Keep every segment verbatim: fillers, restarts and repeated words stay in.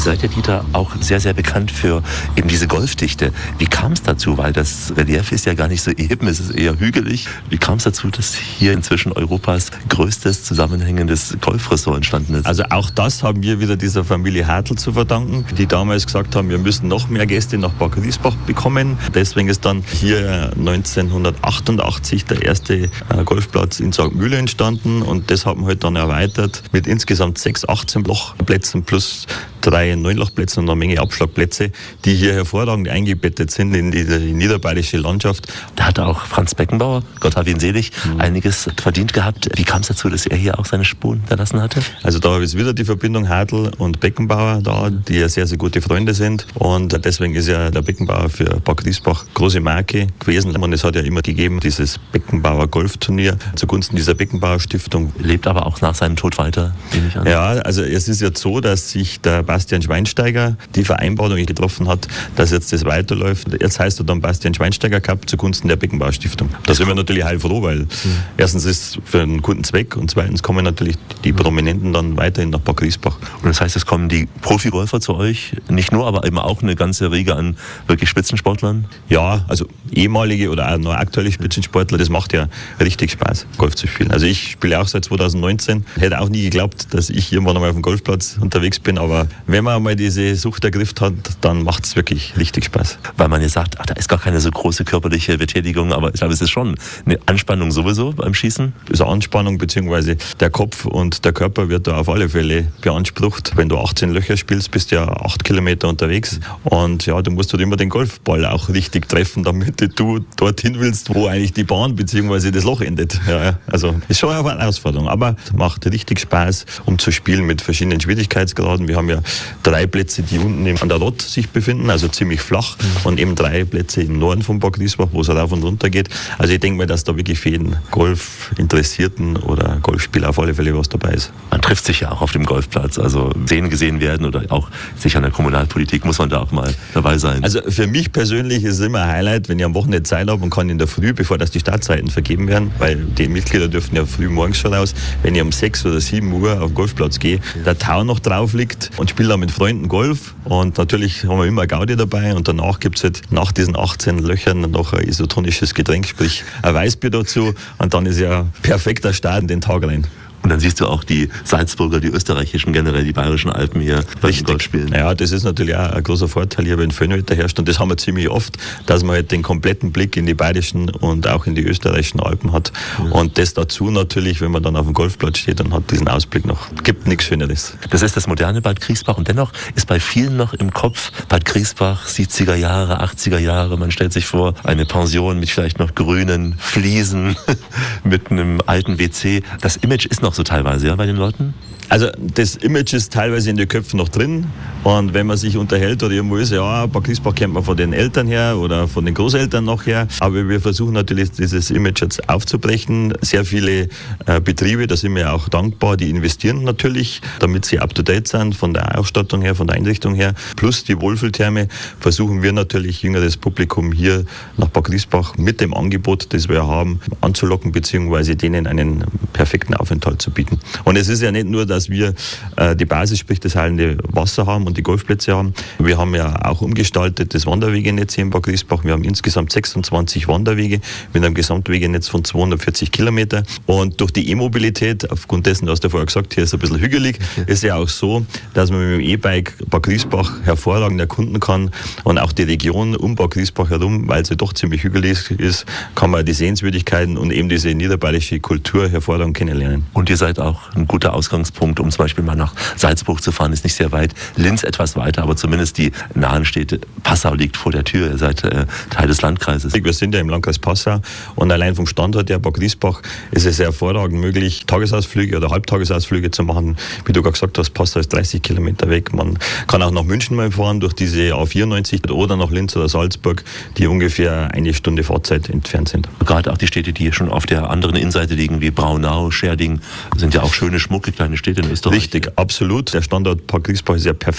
seid ja, Dieter, auch sehr, sehr bekannt für eben diese Golfdichte. Wie kam es dazu? Weil das Relief ist ja gar nicht so eben, es ist eher hügelig. Wie kam es dazu, dass hier inzwischen Europas größtes zusammenhängendes Golfressort entstanden ist? Also auch das haben wir wieder dieser Familie Hartl zu verdanken, die damals gesagt haben, wir müssen noch mehr Gäste nach Bad Griesbach bekommen. Deswegen ist dann hier neunzehnhundertachtundachtzig der erste Golfplatz in Sankt Mühle entstanden und das haben wir halt dann erweitert mit insgesamt sechs achtzehn-Loch-Plätzen plus drei Neunlochplätze und eine Menge Abschlagplätze, die hier hervorragend eingebettet sind in die, die niederbayerische Landschaft. Da hat auch Franz Beckenbauer, Gott hab ihn selig, mhm. einiges verdient gehabt. Wie kam es dazu, dass er hier auch seine Spuren hinterlassen hatte? Also da ist wieder die Verbindung Hartl und Beckenbauer da, die ja sehr, sehr gute Freunde sind und deswegen ist ja der Beckenbauer für Bad Griesbach große Marke gewesen und es hat ja immer gegeben dieses Beckenbauer Golfturnier zugunsten dieser Beckenbauer Stiftung. Lebt aber auch nach seinem Tod weiter, nehme ich an. Ja, also es ist jetzt so, dass sich der Bastian Schweinsteiger die Vereinbarung getroffen hat, dass jetzt das weiterläuft. Jetzt heißt er dann Bastian Schweinsteiger Cup zugunsten der Beckenbauer Stiftung. Da sind wir natürlich heilfroh, weil mhm. erstens ist es für einen guten Zweck und zweitens kommen natürlich die Prominenten dann weiterhin nach Bad Griesbach. Und das heißt, es kommen die Profigolfer zu euch, nicht nur, aber eben auch eine ganze Riege an wirklich Spitzensportlern? Ja, also ehemalige oder auch noch aktuelle Spitzensportler, das macht ja richtig Spaß, Golf zu spielen. Also ich spiele auch seit zweitausendneunzehn, hätte auch nie geglaubt, dass ich irgendwann einmal auf dem Golfplatz unterwegs bin, aber wenn man einmal diese Sucht ergriffen hat, dann macht es wirklich richtig Spaß. Weil man ja sagt, ach, da ist gar keine so große körperliche Betätigung, aber ich glaube, es ist schon eine Anspannung sowieso beim Schießen. Es ist eine Anspannung, beziehungsweise der Kopf und der Körper wird da auf alle Fälle beansprucht. Wenn du achtzehn Löcher spielst, bist du ja acht Kilometer unterwegs und ja, du musst halt immer den Golfball auch richtig treffen, damit du dorthin willst, wo eigentlich die Bahn beziehungsweise das Loch endet. Ja, also ist schon eine Herausforderung, aber macht richtig Spaß, um zu spielen mit verschiedenen Schwierigkeitsgraden. Wir haben ja drei Plätze, die unten an der Rott sich befinden, also ziemlich flach mhm. und eben drei Plätze im Norden von Bad Griesbach, wo es rauf und runter geht. Also ich denke mal, dass da wirklich für jeden Golfinteressierten oder Golfspieler auf alle Fälle was dabei ist. Man trifft sich ja auch auf dem Golfplatz, also sehen gesehen werden oder auch sich an der Kommunalpolitik muss man da auch mal dabei sein. Also für mich persönlich ist es immer ein Highlight, wenn ich am Wochenende Zeit habe und kann in der Früh, bevor das die Startzeiten vergeben werden, weil die Mitglieder dürfen ja früh morgens schon raus, wenn ich um sechs oder sieben Uhr auf den Golfplatz gehe, der Tau noch drauf liegt und spiele dann mit Freunden Golf und natürlich haben wir immer Gaudi dabei und danach gibt es halt nach diesen achtzehn Löchern noch ein isotonisches Getränk, sprich ein Weißbier dazu und dann ist ja perfekter Start in den Tag rein. Und dann siehst du auch die Salzburger, die österreichischen, generell die bayerischen Alpen hier beim Golfspielen. Ja, das ist natürlich auch ein großer Vorteil hier, wenn Föhnwetter herrscht. Und das haben wir ziemlich oft, dass man halt den kompletten Blick in die bayerischen und auch in die österreichischen Alpen hat. Ja. Und das dazu natürlich, wenn man dann auf dem Golfplatz steht und hat diesen Ausblick noch. Gibt nichts Schöneres. Das ist das moderne Bad Griesbach. Und dennoch ist bei vielen noch im Kopf Bad Griesbach, siebziger Jahre, achtziger Jahre. Man stellt sich vor, eine Pension mit vielleicht noch grünen Fliesen, mit einem alten W C. Das Image ist noch so teilweise, ja, bei den Leuten? Also das Image ist teilweise in den Köpfen noch drin und wenn man sich unterhält oder irgendwo ist, ja, Bad Griesbach kennt man von den Eltern her oder von den Großeltern noch her, aber wir versuchen natürlich dieses Image jetzt aufzubrechen. Sehr viele äh, Betriebe, da sind wir auch dankbar, die investieren natürlich, damit sie up to date sind von der Ausstattung her, von der Einrichtung her, plus die Wohlfühltherme versuchen wir natürlich jüngeres Publikum hier nach Bad Griesbach mit dem Angebot, das wir haben, anzulocken beziehungsweise denen einen perfekten Aufenthalt zu bieten. Und es ist ja nicht nur, dass wir äh, die Basis, sprich das heilende Wasser haben und die Golfplätze haben. Wir haben ja auch umgestaltet das Wanderwegenetz hier in Bad Griesbach. Wir haben insgesamt sechsundzwanzig Wanderwege mit einem Gesamtwegenetz von zweihundertvierzig Kilometer. Und durch die E-Mobilität, aufgrund dessen, was du vorher gesagt hast, hier ist ein bisschen hügelig, ist ja auch so, dass man mit dem E-Bike Bad Griesbach hervorragend erkunden kann und auch die Region um Bad Griesbach herum, weil sie doch ziemlich hügelig ist, kann man die Sehenswürdigkeiten und eben diese niederbayerische Kultur hervorragend kennenlernen. Und ihr seid auch ein guter Ausgangspunkt, um zum Beispiel mal nach Salzburg zu fahren, ist nicht sehr weit. Linz etwas weiter, aber zumindest die nahen Städte. Passau liegt vor der Tür, ihr seid äh, Teil des Landkreises. Wir sind ja im Landkreis Passau und allein vom Standort der Bad Griesbach ist es hervorragend möglich, Tagesausflüge oder Halbtagesausflüge zu machen. Wie du gerade gesagt hast, Passau ist dreißig Kilometer weg. Man kann auch nach München mal fahren durch diese A vierundneunzig oder nach Linz oder Salzburg, die ungefähr eine Stunde Fahrzeit entfernt sind. Gerade auch die Städte, die schon auf der anderen Innenseite liegen, wie Braunau, Scherding, sind ja auch schöne, schmucke kleine Städte in Österreich. Richtig, absolut. Der Standort Bad Griesbach ist ja perfekt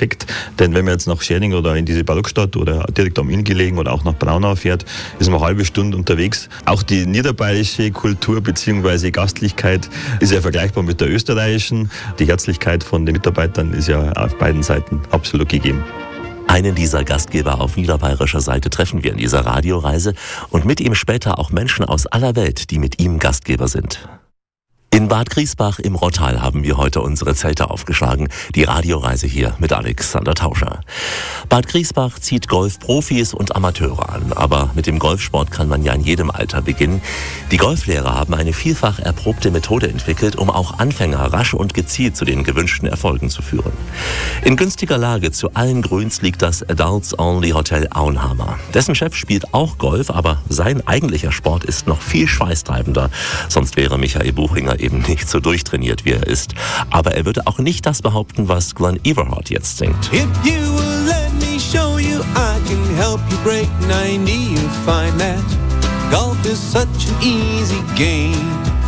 Aspekt. Denn wenn man jetzt nach Schärding oder in diese Barockstadt oder direkt am Inn gelegen oder auch nach Braunau fährt, ist man eine halbe Stunde unterwegs. Auch die niederbayerische Kultur bzw. Gastlichkeit ist ja vergleichbar mit der österreichischen. Die Herzlichkeit von den Mitarbeitern ist ja auf beiden Seiten absolut gegeben. Einen dieser Gastgeber auf niederbayerischer Seite treffen wir in dieser Radioreise und mit ihm später auch Menschen aus aller Welt, die mit ihm Gastgeber sind. In Bad Griesbach im Rottal haben wir heute unsere Zelte aufgeschlagen. Die Radioreise hier mit Alexander Tauscher. Bad Griesbach zieht Golfprofis und Amateure an. Aber mit dem Golfsport kann man ja in jedem Alter beginnen. Die Golflehrer haben eine vielfach erprobte Methode entwickelt, um auch Anfänger rasch und gezielt zu den gewünschten Erfolgen zu führen. In günstiger Lage zu allen Grüns liegt das Adults Only Hotel Auenhammer. Dessen Chef spielt auch Golf, aber sein eigentlicher Sport ist noch viel schweißtreibender. Sonst wäre Michael Buchinger eben nicht so durchtrainiert, wie er ist. Aber er würde auch nicht das behaupten, was Glenn Everhart jetzt singt. If you will let me show you, I can help you break ninety. You'll find that golf is such an easy game.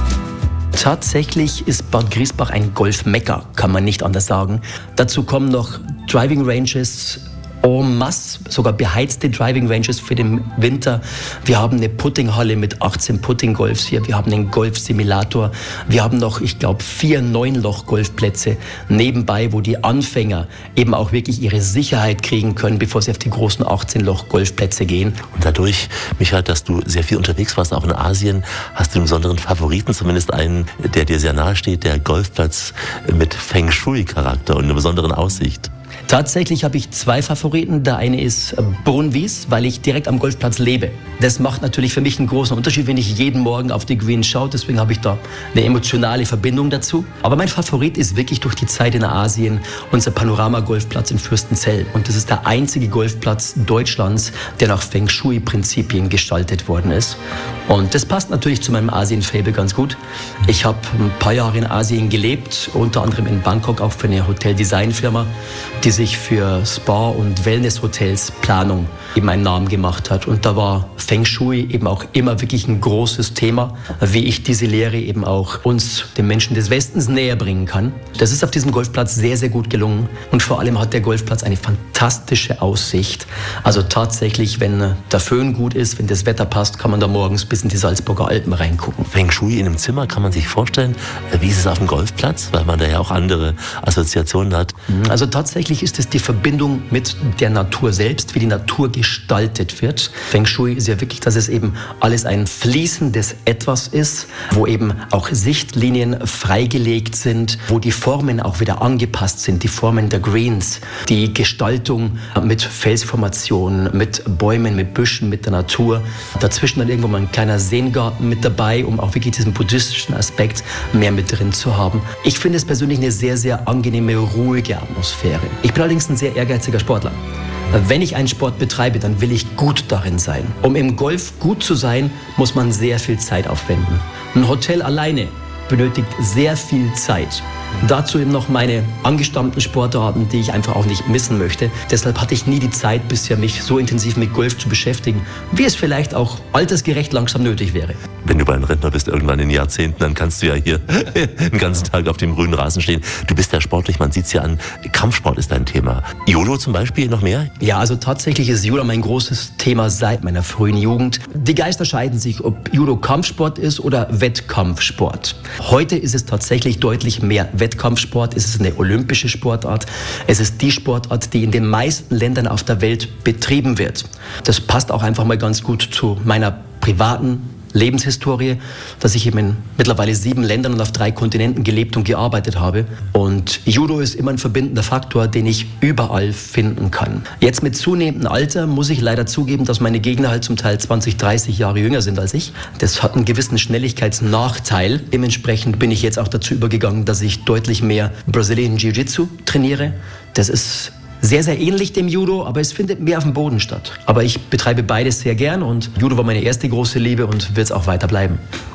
Tatsächlich ist Bad Griesbach ein Golf-Mekka, kann man nicht anders sagen. Dazu kommen noch Driving Ranges, en masse, sogar beheizte Driving Ranges für den Winter. Wir haben eine Puttinghalle mit achtzehn Putting-Golfs hier. Wir haben einen Golf-Simulator. Wir haben noch, ich glaube, vier Neunloch-Golfplätze nebenbei, wo die Anfänger eben auch wirklich ihre Sicherheit kriegen können, bevor sie auf die großen achtzehn-Loch-Golfplätze gehen. Und dadurch, Michael, dass du sehr viel unterwegs warst, auch in Asien, hast du einen besonderen Favoriten, zumindest einen, der dir sehr nahe steht, der Golfplatz mit Feng Shui-Charakter und einer besonderen Aussicht. Tatsächlich habe ich zwei Favoriten. Der eine ist Brunnwies, weil ich direkt am Golfplatz lebe. Das macht natürlich für mich einen großen Unterschied, wenn ich jeden Morgen auf die Green schaue. Deswegen habe ich da eine emotionale Verbindung dazu. Aber mein Favorit ist wirklich durch die Zeit in Asien unser Panorama-Golfplatz in Fürstenzell. Und das ist der einzige Golfplatz Deutschlands, der nach Feng Shui-Prinzipien gestaltet worden ist. Und das passt natürlich zu meinem Asien-Fable ganz gut. Ich habe ein paar Jahre in Asien gelebt, unter anderem in Bangkok auch für eine Hotel-Design-Firma, die sich für Spa- und Wellness-Hotels Planung eben einen Namen gemacht hat. Und da war Feng Shui eben auch immer wirklich ein großes Thema, wie ich diese Lehre eben auch uns, den Menschen des Westens, näher bringen kann. Das ist auf diesem Golfplatz sehr, sehr gut gelungen. Und vor allem hat der Golfplatz eine fantastische Aussicht. Also tatsächlich, wenn der Föhn gut ist, wenn das Wetter passt, kann man da morgens bis in die Salzburger Alpen reingucken. Feng Shui in einem Zimmer, kann man sich vorstellen, wie ist es auf dem Golfplatz? Weil man da ja auch andere Assoziationen hat. Also tatsächlich ist es die Verbindung mit der Natur selbst, wie die Natur gestaltet wird. Feng Shui ist ja wirklich, dass es eben alles ein fließendes Etwas ist, wo eben auch Sichtlinien freigelegt sind, wo die Formen auch wieder angepasst sind, die Formen der Greens, die Gestaltung mit Felsformationen, mit Bäumen, mit Büschen, mit der Natur. Dazwischen dann irgendwo mal ein kleiner Seengarten mit dabei, um auch wirklich diesen buddhistischen Aspekt mehr mit drin zu haben. Ich finde es persönlich eine sehr, sehr angenehme, ruhige Atmosphäre. Ich bin allerdings ein sehr ehrgeiziger Sportler. Wenn ich einen Sport betreibe, dann will ich gut darin sein. Um im Golf gut zu sein, muss man sehr viel Zeit aufwenden. Ein Hotel alleine benötigt sehr viel Zeit. Dazu eben noch meine angestammten Sportarten, die ich einfach auch nicht missen möchte. Deshalb hatte ich nie die Zeit bisher, mich so intensiv mit Golf zu beschäftigen, wie es vielleicht auch altersgerecht langsam nötig wäre. Wenn du beim Rentner bist, irgendwann in Jahrzehnten, dann kannst du ja hier den ganzen Tag auf dem grünen Rasen stehen. Du bist ja sportlich, man sieht es ja an. Kampfsport ist dein Thema. Judo zum Beispiel noch mehr? Ja, also tatsächlich ist Judo mein großes Thema seit meiner frühen Jugend. Die Geister scheiden sich, ob Judo Kampfsport ist oder Wettkampfsport. Heute ist es tatsächlich deutlich mehr Wettkampfsport. Es ist eine olympische Sportart. Es ist die Sportart, die in den meisten Ländern auf der Welt betrieben wird. Das passt auch einfach mal ganz gut zu meiner privaten Lebenshistorie, dass ich eben in mittlerweile sieben Ländern und auf drei Kontinenten gelebt und gearbeitet habe. Und Judo ist immer ein verbindender Faktor, den ich überall finden kann. Jetzt mit zunehmendem Alter muss ich leider zugeben, dass meine Gegner halt zum Teil zwanzig, dreißig Jahre jünger sind als ich. Das hat einen gewissen Schnelligkeitsnachteil. Dementsprechend bin ich jetzt auch dazu übergegangen, dass ich deutlich mehr Brazilian Jiu-Jitsu trainiere. Das ist sehr, sehr ähnlich dem Judo, aber es findet mehr auf dem Boden statt. Aber ich betreibe beides sehr gern und Judo war meine erste große Liebe und wird es auch weiter bleiben.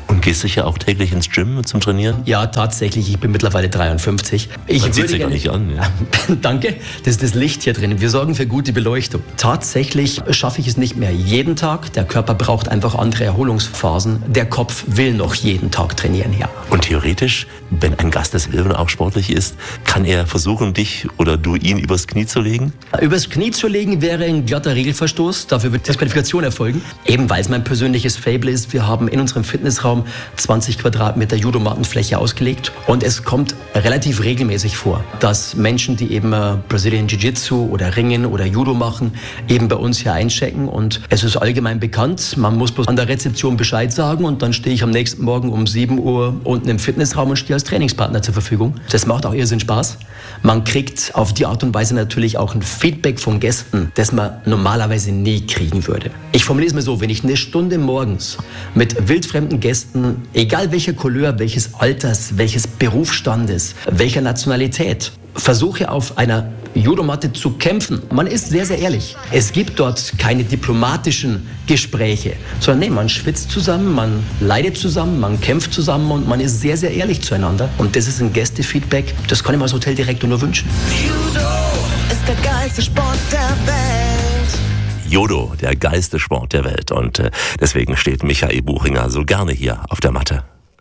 Und gehst du ja auch täglich ins Gym zum Trainieren? Ja, tatsächlich. Ich bin mittlerweile dreiundfünfzig. Ich Man sieht sich gerne, auch nicht an. Ja. Danke, das ist das Licht hier drin. Wir sorgen für gute Beleuchtung. Tatsächlich schaffe ich es nicht mehr jeden Tag. Der Körper braucht einfach andere Erholungsphasen. Der Kopf will noch jeden Tag trainieren, ja. Und theoretisch, wenn ein Gast das will und auch sportlich ist, kann er versuchen, dich oder du ihn übers Knie zu legen? Übers Knie zu legen wäre ein glatter Regelverstoß. Dafür wird Disqualifikation erfolgen. Eben weil es mein persönliches Faible ist. Wir haben in unserem Fitnessraum zwanzig Quadratmeter Judomattenfläche ausgelegt. Und es kommt relativ regelmäßig vor, dass Menschen, die eben äh, Brazilian Jiu-Jitsu oder Ringen oder Judo machen, eben bei uns hier einchecken. Und es ist allgemein bekannt. Man muss bloß an der Rezeption Bescheid sagen und dann stehe ich am nächsten Morgen um sieben Uhr unten im Fitnessraum und stehe als Trainingspartner zur Verfügung. Das macht auch irrsinnig Spaß. Man kriegt auf die Art und Weise natürlich auch ein Feedback von Gästen, das man normalerweise nie kriegen würde. Ich formuliere es mal so, wenn ich eine Stunde morgens mit wildfremden Gästen, egal welcher Couleur, welches Alters, welches Berufsstandes, welcher Nationalität, versuche auf einer Judomatte zu kämpfen. Man ist sehr, sehr ehrlich. Es gibt dort keine diplomatischen Gespräche, sondern nee, man schwitzt zusammen, man leidet zusammen, man kämpft zusammen und man ist sehr, sehr ehrlich zueinander. Und das ist ein Gästefeedback, das kann ich mir als Hoteldirektor nur wünschen. Judo ist der geilste Sport der Welt. Judo, der geilste Sport der Welt. Und äh, deswegen steht Michael Buchinger so gerne hier auf der Matte.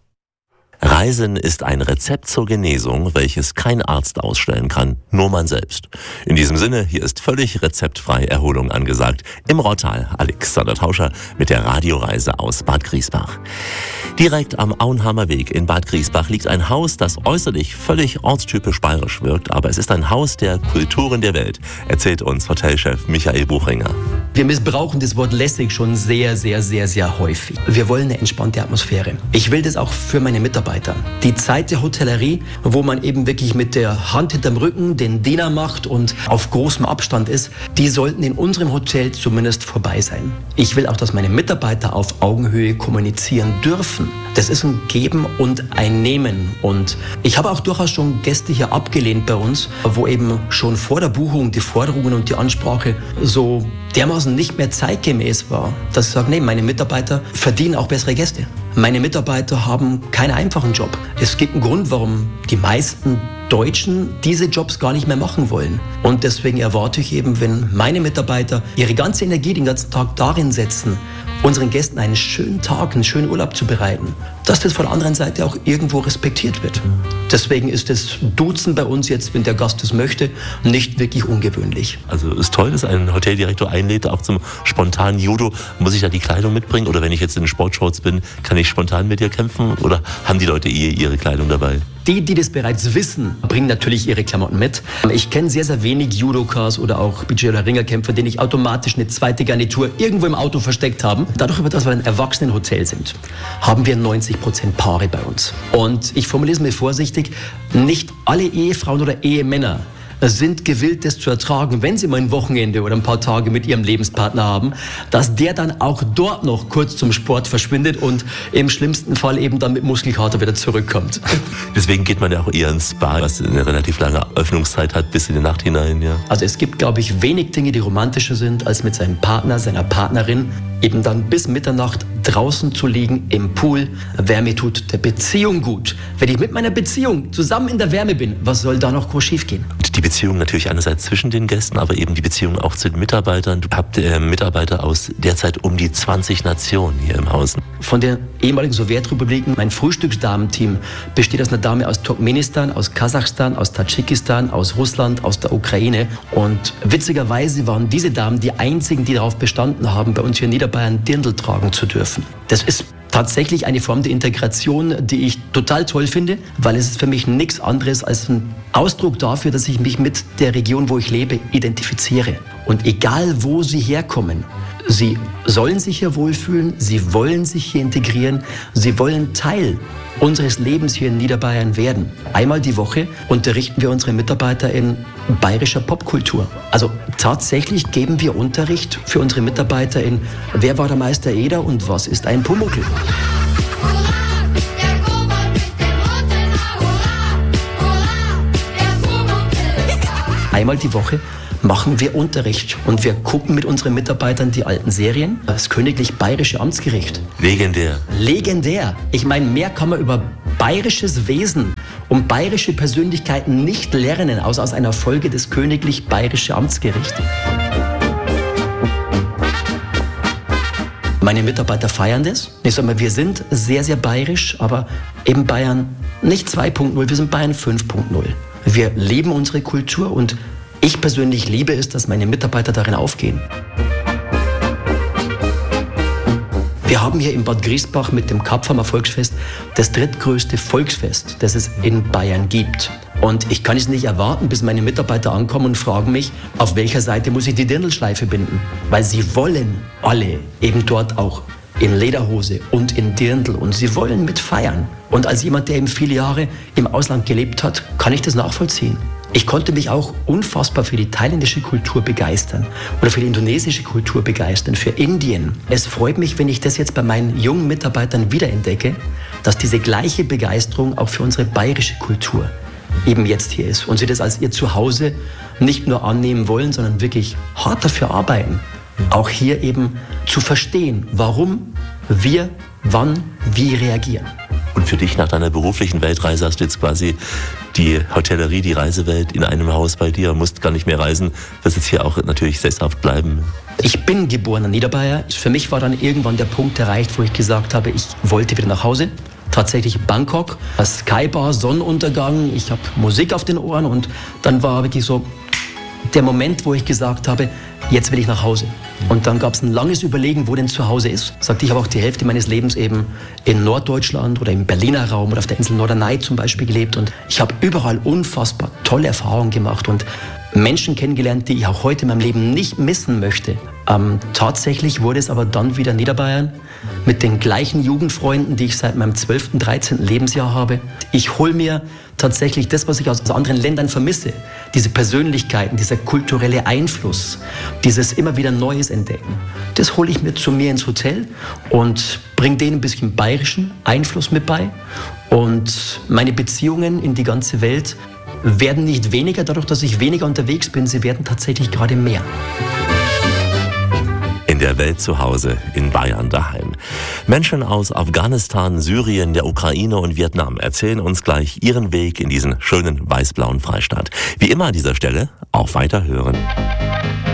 Reisen ist ein Rezept zur Genesung, welches kein Arzt ausstellen kann, nur man selbst. In diesem Sinne, hier ist völlig rezeptfrei Erholung angesagt. Im Rottal, Alexander Tauscher mit der Radioreise aus Bad Griesbach. Direkt am Auenhamer Weg in Bad Griesbach liegt ein Haus, das äußerlich völlig ortstypisch bayerisch wirkt, aber es ist ein Haus der Kulturen der Welt, erzählt uns Hotelchef Michael Buchinger. Wir missbrauchen das Wort lässig schon sehr, sehr, sehr, sehr häufig. Wir wollen eine entspannte Atmosphäre. Ich will das auch für meine Mitarbeiter. Die Zeit der Hotellerie, wo man eben wirklich mit der Hand hinterm Rücken den Diener macht und auf großem Abstand ist, die sollten in unserem Hotel zumindest vorbei sein. Ich will auch, dass meine Mitarbeiter auf Augenhöhe kommunizieren dürfen. Das ist ein Geben und ein Nehmen. Und ich habe auch durchaus schon Gäste hier abgelehnt bei uns, wo eben schon vor der Buchung die Forderungen und die Ansprache so dermaßen nicht mehr zeitgemäß war, dass ich sage, nee, meine Mitarbeiter verdienen auch bessere Gäste. Meine Mitarbeiter haben keinen einfachen Job. Es gibt einen Grund, warum die meisten Deutschen diese Jobs gar nicht mehr machen wollen. Und deswegen erwarte ich eben, wenn meine Mitarbeiter ihre ganze Energie den ganzen Tag darin setzen, unseren Gästen einen schönen Tag, einen schönen Urlaub zu bereiten, dass das von der anderen Seite auch irgendwo respektiert wird. Deswegen ist das Duzen bei uns jetzt, wenn der Gast es möchte, nicht wirklich ungewöhnlich. Also ist toll, dass ein Hoteldirektor einlädt, auch zum spontanen Judo. Muss ich da die Kleidung mitbringen? Oder wenn ich jetzt in Sportshorts bin, kann ich spontan mit dir kämpfen? Oder haben die Leute eh ihre Kleidung dabei? Die, die das bereits wissen, bringen natürlich ihre Klamotten mit. Ich kenne sehr, sehr wenig Judokas oder auch B J oder Ringerkämpfer, die nicht automatisch eine zweite Garnitur irgendwo im Auto versteckt haben. Dadurch, dass wir ein Erwachsenenhotel sind, haben wir neunzig Prozent Paare bei uns. Und ich formuliere es mir vorsichtig, nicht alle Ehefrauen oder Ehemänner sind gewillt, das zu ertragen, wenn sie mal ein Wochenende oder ein paar Tage mit ihrem Lebenspartner haben, dass der dann auch dort noch kurz zum Sport verschwindet und im schlimmsten Fall eben dann mit Muskelkater wieder zurückkommt. Deswegen geht man ja auch eher ins Spa, was eine relativ lange Öffnungszeit hat, bis in die Nacht hinein. Ja. Also es gibt, glaube ich, wenig Dinge, die romantischer sind, als mit seinem Partner, seiner Partnerin eben dann bis Mitternacht draußen zu liegen im Pool. Wärme tut der Beziehung gut. Wenn ich mit meiner Beziehung zusammen in der Wärme bin, was soll da noch groß schief gehen? Die Beziehung natürlich einerseits zwischen den Gästen, aber eben die Beziehung auch zu den Mitarbeitern. Du habt äh, Mitarbeiter aus derzeit um die zwanzig Nationen hier im Haus. Von den ehemaligen Sowjetrepubliken, mein Frühstücksdamenteam besteht aus einer Dame aus Turkmenistan, aus Kasachstan, aus Tadschikistan, aus Russland, aus der Ukraine. Und witzigerweise waren diese Damen die einzigen, die darauf bestanden haben, bei uns hier in Niederbayern Dirndl tragen zu dürfen. Das ist tatsächlich eine Form der Integration, die ich total toll finde, weil es ist für mich nichts anderes als ein Ausdruck dafür, dass ich mich mit der Region, wo ich lebe, identifiziere. Und egal, wo sie herkommen, sie sollen sich hier wohlfühlen, sie wollen sich hier integrieren, sie wollen Teil unseres Lebens hier in Niederbayern werden. Einmal die Woche unterrichten wir unsere Mitarbeiter in bayerischer Popkultur. Also tatsächlich geben wir Unterricht für unsere Mitarbeiter in Wer war der Meister Eder und was ist ein Pumuckl? Einmal die Woche machen wir Unterricht und wir gucken mit unseren Mitarbeitern die alten Serien. Das Königlich Bayerische Amtsgericht. Legendär. Legendär. Ich meine, mehr kann man über bayerisches Wesen und bayerische Persönlichkeiten nicht lernen, außer aus einer Folge des Königlich Bayerische Amtsgericht. Meine Mitarbeiter feiern das. Ich sage mal, wir sind sehr, sehr bayerisch, aber eben Bayern nicht zwei Punkt null, wir sind Bayern fünf Punkt null. Wir leben unsere Kultur und ich persönlich liebe es, dass meine Mitarbeiter darin aufgehen. Wir haben hier in Bad Griesbach mit dem Kapfermer Volksfest das drittgrößte Volksfest, das es in Bayern gibt. Und ich kann es nicht erwarten, bis meine Mitarbeiter ankommen und fragen mich, auf welcher Seite muss ich die Dirndlschleife binden? Weil sie wollen alle eben dort auch in Lederhose und in Dirndl und sie wollen mit feiern. Und als jemand, der eben viele Jahre im Ausland gelebt hat, kann ich das nachvollziehen. Ich konnte mich auch unfassbar für die thailändische Kultur begeistern oder für die indonesische Kultur begeistern, für Indien. Es freut mich, wenn ich das jetzt bei meinen jungen Mitarbeitern wiederentdecke, dass diese gleiche Begeisterung auch für unsere bayerische Kultur eben jetzt hier ist und sie das als ihr Zuhause nicht nur annehmen wollen, sondern wirklich hart dafür arbeiten, auch hier eben zu verstehen, warum wir wann wie reagieren. Und für dich nach deiner beruflichen Weltreise hast du jetzt quasi die Hotellerie, die Reisewelt in einem Haus bei dir, musst gar nicht mehr reisen, wirst jetzt hier auch natürlich sesshaft bleiben. Ich bin geborener Niederbayer. Für mich war dann irgendwann der Punkt erreicht, wo ich gesagt habe, ich wollte wieder nach Hause. Tatsächlich Bangkok, Skybar, Sonnenuntergang, ich habe Musik auf den Ohren und dann war wirklich so der Moment, wo ich gesagt habe, jetzt will ich nach Hause. Und dann gab es ein langes Überlegen, wo denn zu Hause ist. Sagte, ich habe auch die Hälfte meines Lebens eben in Norddeutschland oder im Berliner Raum oder auf der Insel Norderney zum Beispiel gelebt. Und ich habe überall unfassbar tolle Erfahrungen gemacht und Menschen kennengelernt, die ich auch heute in meinem Leben nicht missen möchte. Ähm, tatsächlich wurde es aber dann wieder Niederbayern mit den gleichen Jugendfreunden, die ich seit meinem zwölften, dreizehnten Lebensjahr habe. Ich hole mir tatsächlich das, was ich aus anderen Ländern vermisse. Diese Persönlichkeiten, dieser kulturelle Einfluss, dieses immer wieder Neues entdecken. Das hole ich mir zu mir ins Hotel und bringe denen ein bisschen bayerischen Einfluss mit bei. Und meine Beziehungen in die ganze Welt werden nicht weniger, dadurch, dass ich weniger unterwegs bin, sie werden tatsächlich gerade mehr. In der Welt zu Hause, in Bayern daheim. Menschen aus Afghanistan, Syrien, der Ukraine und Vietnam erzählen uns gleich ihren Weg in diesen schönen weiß-blauen Freistaat. Wie immer an dieser Stelle, auf Weiterhören.